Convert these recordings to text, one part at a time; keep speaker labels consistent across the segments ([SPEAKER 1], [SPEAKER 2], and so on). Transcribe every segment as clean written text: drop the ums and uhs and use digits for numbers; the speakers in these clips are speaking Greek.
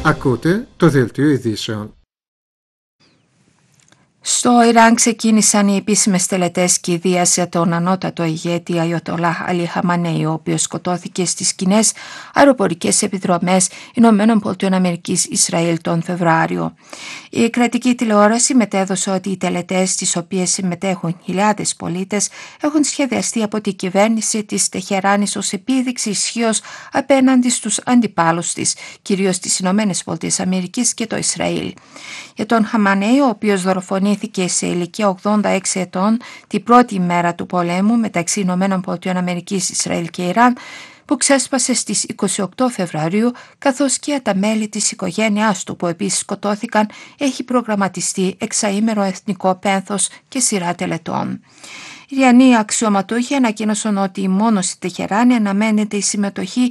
[SPEAKER 1] Ακούτε το Δελτίο Ειδήσεων.
[SPEAKER 2] Στο Ιράν ξεκίνησαν οι επίσημες τελετές κηδείας για τον ανώτατο ηγέτη Αιατολάχ Αλί Χαμανέι, ο οποίος σκοτώθηκε στις κοινές αεροπορικές επιδρομές ΗΠΑ Ισραήλ τον Φεβρουάριο. Η κρατική τηλεόραση μετέδωσε ότι οι τελετές, στις οποίες συμμετέχουν χιλιάδες πολίτες, έχουν σχεδιαστεί από την κυβέρνηση της Τεχεράνης ως επίδειξη ισχύως απέναντι στους αντιπάλους της, κυρίως τις ΗΠΑ και το Ισραήλ. Για τον Χαμανέι, ο οποίος δολοφονήθηκε σε ηλικία 86 ετών την πρώτη μέρα του πολέμου μεταξύ ΗΠΑ, Ισραήλ και Ιράν, που ξέσπασε στις 28 Φεβρουαρίου, καθώς και τα μέλη της οικογένειάς του που επίσης σκοτώθηκαν, έχει προγραμματιστεί εξαήμερο εθνικό πένθος και σειρά τελετών. Οι Ιρανοί αξιωματούχοι ανακοίνωσαν ότι μόνο στη Τεχεράνη αναμένεται η συμμετοχή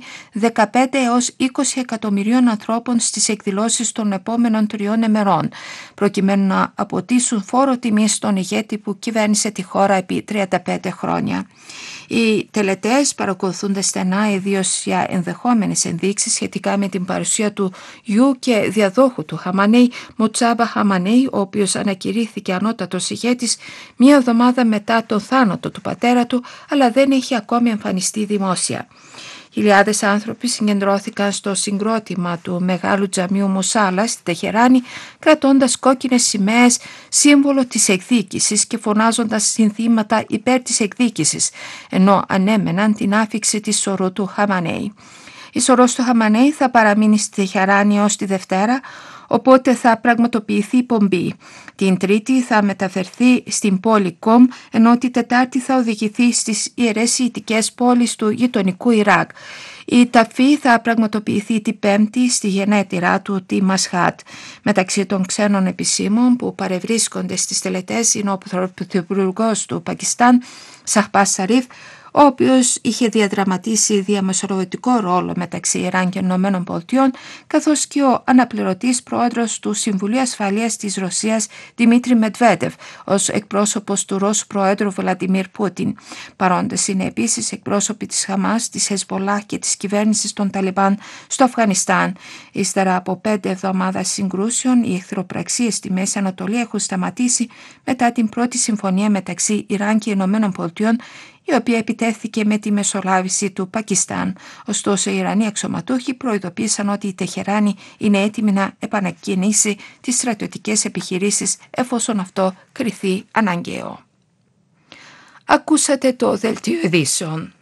[SPEAKER 2] 15 έως 20 εκατομμυρίων ανθρώπων στις εκδηλώσεις των επόμενων 3 ημερών, προκειμένου να αποτίσουν φόρο τιμής στον ηγέτη που κυβέρνησε τη χώρα επί 35 χρόνια. Οι τελετές παρακολουθούνται στενά, ιδίως για ενδεχόμενες ενδείξεις σχετικά με την παρουσία του γιου και διαδόχου του Χαμανέι, Μοτσάμπα Χαμανέι, ο οποίος ανακηρύχθηκε ανώτατος ηγέτης μία εβδομάδα μετά τον θάνατο του πατέρα του, αλλά δεν έχει ακόμη εμφανιστεί δημόσια. Χιλιάδες άνθρωποι συγκεντρώθηκαν στο συγκρότημα του Μεγάλου Τζαμίου Μουσάλα στη Τεχεράνη, κρατώντας κόκκινες σημαίες, σύμβολο της εκδίκησης, και φωνάζοντας συνθήματα υπέρ της εκδίκησης, ενώ ανέμεναν την άφιξη της σωρού του Χαμανέι. Η σωρός του Χαμανέι θα παραμείνει στη Τεχεράνη ως τη Δευτέρα, οπότε θα πραγματοποιηθεί πομπή. Την Τρίτη θα μεταφερθεί στην πόλη Κομ, ενώ την Τετάρτη θα οδηγηθεί στις ιερές σιητικές πόλεις του γειτονικού Ιράκ. Η ταφή θα πραγματοποιηθεί την Πέμπτη στη γενέτειρά του τη Μασχάτ. Μεταξύ των ξένων επισήμων που παρευρίσκονται στις τελετές είναι ο πρωθυπουργός του Πακιστάν, Σαχμπάζ Σαρίφ, ο οποίος είχε διαδραματίσει διαμεσολαβητικό ρόλο μεταξύ Ιράν και ΗΠΑ, καθώς και ο αναπληρωτής πρόεδρος του Συμβουλίου Ασφαλείας της Ρωσίας, Δημήτρη Μετβέντεφ, ως εκπρόσωπος του Ρώσου Προέδρου Βλαντιμίρ Πούτιν. Παρόντες είναι επίσης εκπρόσωποι της Χαμάς, της Χεσμπολάχ και της κυβέρνησης των Ταλιμπάν στο Αφγανιστάν. Ύστερα από 5 εβδομάδες συγκρούσεων, οι εχθροπραξίες στη Μέση Ανατολή έχουν σταματήσει μετά την πρώτη συμφωνία μεταξύ Ιράν και ΗΠΑ, η οποία επιτέθηκε με τη μεσολάβηση του Πακιστάν. Ωστόσο, οι Ιρανοί αξιωματούχοι προειδοποίησαν ότι η Τεχεράνη είναι έτοιμη να επανακινήσει τις στρατιωτικές επιχειρήσεις εφόσον αυτό κριθεί αναγκαίο. Ακούσατε το Δελτίο Ειδήσεων.